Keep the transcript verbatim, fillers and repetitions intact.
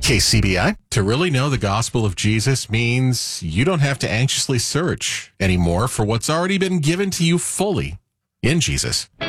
K C B I. To really know the gospel of Jesus means you don't have to anxiously search anymore for what's already been given to you fully in Jesus.